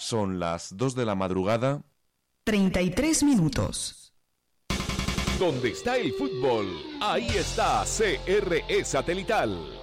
Son las 2 de la madrugada. 33 minutos. Donde está el fútbol, ahí está CRE Satelital.